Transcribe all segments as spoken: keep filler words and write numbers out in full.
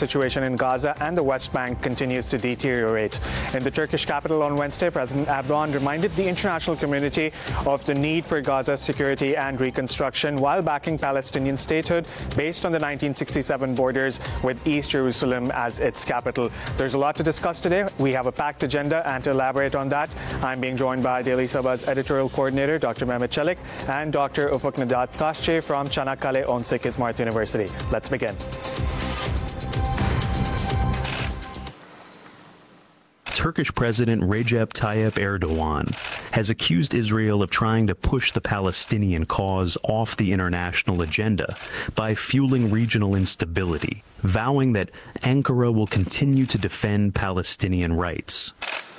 situation in Gaza and the West Bank continues to deteriorate. In the Turkish capital on Wednesday, President Erdogan reminded the international community of the need for Gaza's security and reconstruction while backing Palestinian statehood based on the nineteen sixty-seven borders with East Jerusalem as its capital. There's a lot to discuss today. We have a packed agenda, and to elaborate on that, I'm being joined by Daily Sabah's editorial coordinator, Doctor Mehmet Çelik, and Doctor Ufuk Nedat Taşçı from Çanakkale on sekiz Mart University. Let's begin. Turkish President Recep Tayyip Erdogan has accused Israel of trying to push the Palestinian cause off the international agenda by fueling regional instability, vowing that Ankara will continue to defend Palestinian rights.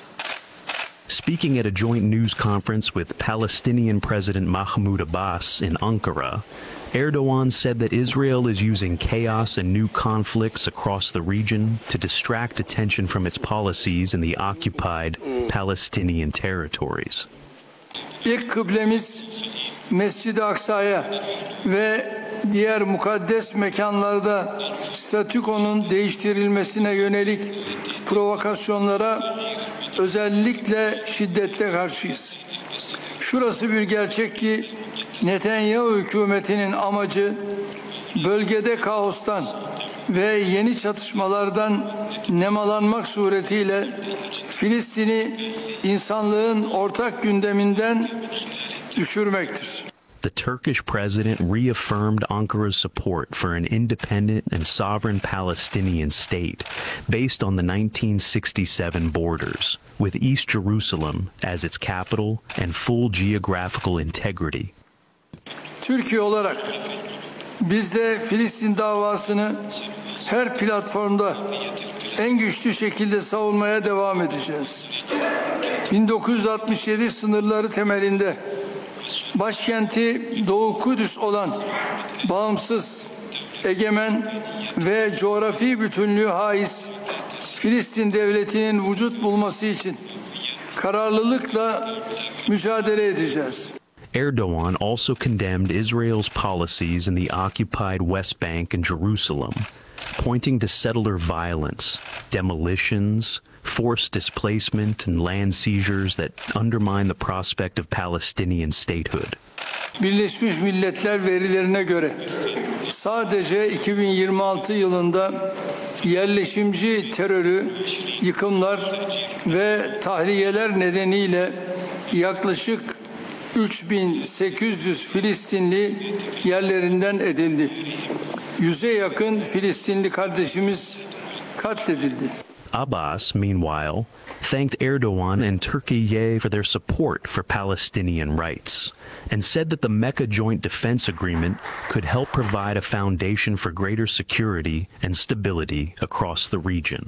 Speaking at a joint news conference with Palestinian President Mahmoud Abbas in Ankara, Erdogan said that Israel is using chaos and new conflicts across the region to distract attention from its policies in the occupied Palestinian territories. İlk kıblemiz Mescid-i Aksa'ya ve diğer mukaddes mekanlarda statükonun değiştirilmesine yönelik provokasyonlara özellikle şiddetle karşıyız. Şurası bir gerçek ki Netanyahu hükümetinin amacı bölgede kaostan ve yeni çatışmalardan nemalanmak suretiyle Filistin'i insanlığın ortak gündeminden düşürmektir. The Turkish president reaffirmed Ankara's support for an independent and sovereign Palestinian state based on the nineteen sixty-seven borders, with East Jerusalem as its capital and full geographical integrity. Türkiye olarak biz de Filistin davasını her platformda en güçlü şekilde savunmaya devam edeceğiz. bin dokuz yüz altmış yedi sınırları temelinde başkenti Doğu Kudüs olan bağımsız, egemen ve coğrafi bütünlüğü haiz Filistin devletinin vücut bulması için kararlılıkla mücadele edeceğiz. Erdogan also condemned Israel's policies in the occupied West Bank and Jerusalem, pointing to settler violence, demolitions, forced displacement, and land seizures that undermine the prospect of Palestinian statehood. Birleşmiş Milletler verilerine göre sadece iki bin yirmi altı yılında yerleşimci terörü, yıkımlar ve tahliyeler nedeniyle yaklaşık üç bin sekiz yüz Filistinli yerlerinden edildi. Yüze yakın Filistinli kardeşimiz katledildi. Abbas, meanwhile, thanked Erdogan and Turkey for their support for Palestinian rights and said that the Mecca Joint Defense Agreement could help provide a foundation for greater security and stability across the region.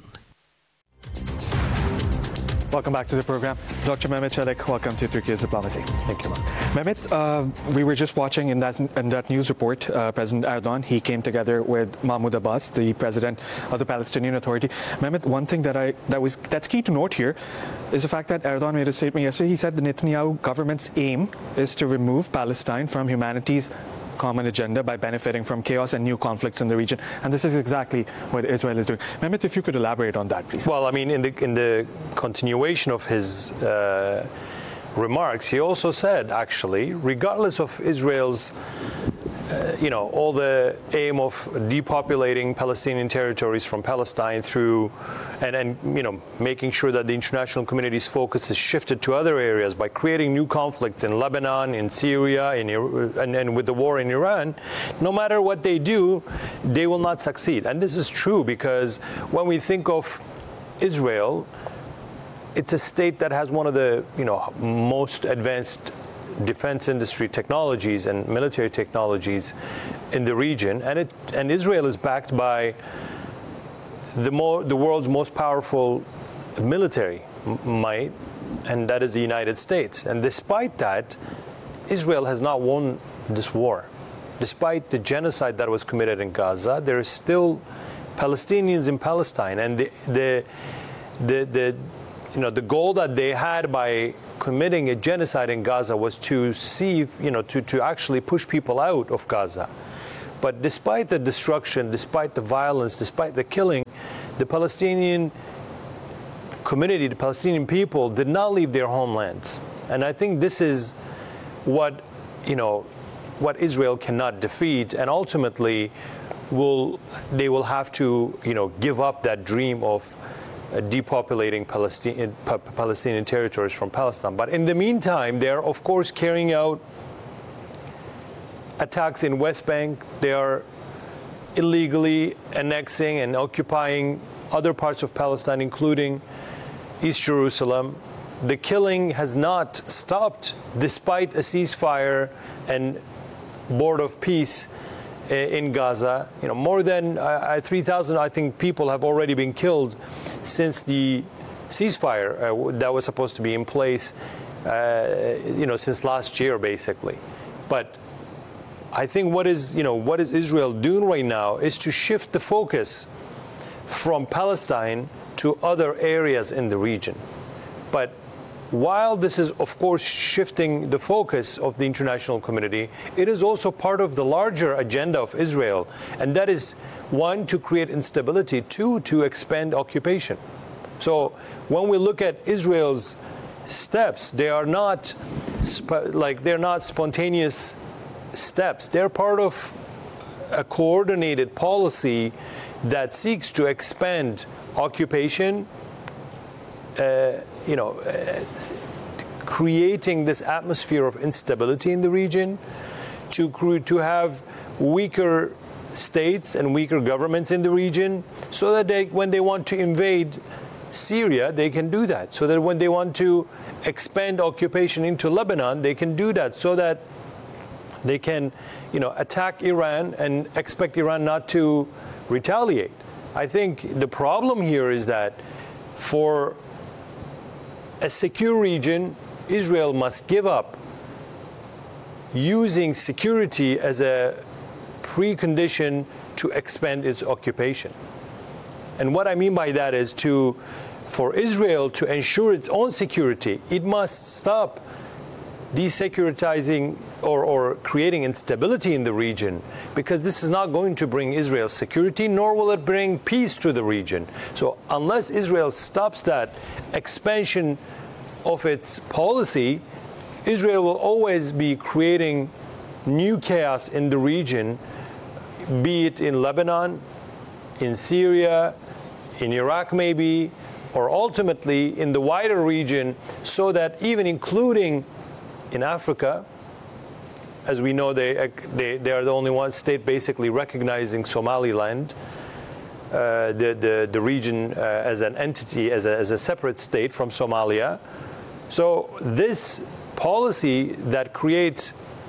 Welcome back to the program. Doctor Mehmet Çelik, welcome to Turkey's Diplomacy. Thank you, Mehmet. Uh, we were just watching in that in that news report, uh, President Erdogan, he came together with Mahmoud Abbas, the president of the Palestinian Authority. Mehmet, one thing that I that was that's key to note here is the fact that Erdogan made a statement yesterday. He said the Netanyahu government's aim is to remove Palestine from humanity's common agenda by benefiting from chaos and new conflicts in the region, and this is exactly what Israel is doing. Mehmet, if you could elaborate on that, please. Well, I mean, in the in the continuation of his uh, remarks, he also said, actually, regardless of Israel's, uh, you know, all the aim of depopulating Palestinian territories from Palestine through, and and you know, making sure that the international community's focus is shifted to other areas by creating new conflicts in Lebanon, in Syria, in and, and with the war in Iran, no matter what they do, they will not succeed. And this is true because when we think of Israel, it's a state that has one of the, you know, most advanced defense industry technologies and military technologies in the region, and it and Israel is backed by the more the world's most powerful military might, and that is the United States. And despite that, Israel has not won this war. Despite the genocide that was committed in Gaza, there are still Palestinians in Palestine, and the the the, the you know the goal that they had by committing a genocide in Gaza was to see, you know, to, to actually push people out of Gaza. But despite the destruction, despite the violence, despite the killing, the Palestinian community, the Palestinian people did not leave their homelands. And I think this is what, you know, what Israel cannot defeat, and ultimately will they will have to, you know, give up that dream of uh, depopulating Palestinian, Palestinian territories from Palestine. But in the meantime, they are, of course, carrying out attacks in West Bank. They are illegally annexing and occupying other parts of Palestine, including East Jerusalem. The killing has not stopped despite a ceasefire and board of peace in Gaza. You know, more than uh, three thousand, I think, people have already been killed since the ceasefire uh, that was supposed to be in place, uh, you know, since last year, basically. But I think what is, you know, what is Israel doing right now is to shift the focus from Palestine to other areas in the region. But while this is, of course, shifting the focus of the international community, it is also part of the larger agenda of Israel. And that is, one, to create instability, two, to expand occupation. So when we look at Israel's steps, they are not like they're not spontaneous steps. They're part of a coordinated policy that seeks to expand occupation, uh, you know, uh, creating this atmosphere of instability in the region, to cre- to have weaker states and weaker governments in the region, so that they, when they want to invade Syria, they can do that. So that when they want to expand occupation into Lebanon, they can do that. So that they can, you know, attack Iran and expect Iran not to retaliate. I think the problem here is that for a secure region, Israel must give up using security as a precondition to expand its occupation. And what I mean by that is to, for Israel to ensure its own security, it must stop desecuritizing or, or creating instability in the region, because this is not going to bring Israel security, nor will it bring peace to the region. So unless Israel stops that expansion of its policy, Israel will always be creating new chaos in the region, be it in Lebanon, in Syria, in Iraq maybe, or ultimately in the wider region, so that even including in Africa, as we know, they, they, they are the only one state basically recognizing Somaliland, uh, the, the, the region uh, as an entity, as a, as a separate state from Somalia. So this policy that creates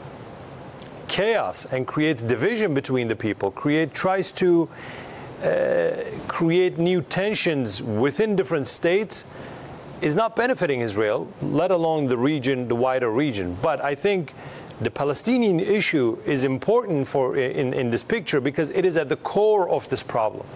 chaos and creates division between the people, create, tries to uh, create new tensions within different states, is not benefiting Israel, let alone the region, the wider region. But I think the Palestinian issue is important for in, in this picture because it is at the core of this problem.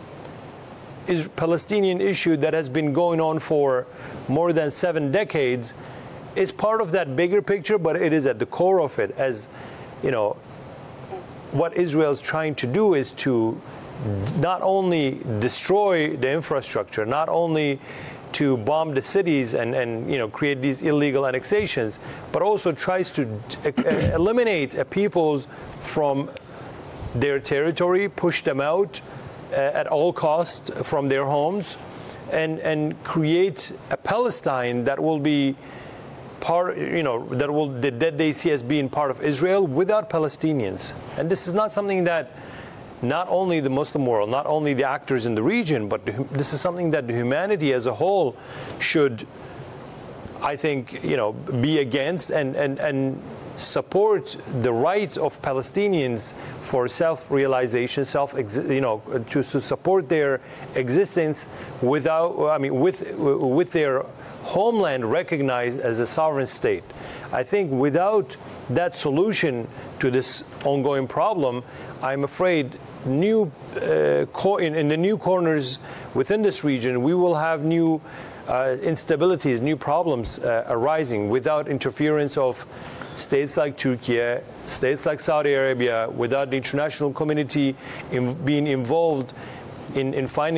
Is Palestinian issue that has been going on for more than seven decades is part of that bigger picture, but it is at the core of it. As you know, what Israel is trying to do is to not only destroy the infrastructure, not only to bomb the cities and, and you know create these illegal annexations, but also tries to eliminate a peoples from their territory, push them out uh, at all costs from their homes, and and create a Palestine that will be part, you know, that will that they see as being part of Israel without Palestinians. And this is not something that not only the Muslim world, not only the actors in the region, but this is something that humanity as a whole should, I think, you know, be against and, and, and support the rights of Palestinians for self-realization, self, you know, to, to support their existence without, I mean, with with their homeland recognized as a sovereign state. I think without that solution to this ongoing problem, I'm afraid new uh, cor- in, in the new corners within this region, we will have new uh, instabilities, new problems uh, arising without interference of states like Turkey, states like Saudi Arabia, without the international community in, being involved in, in finding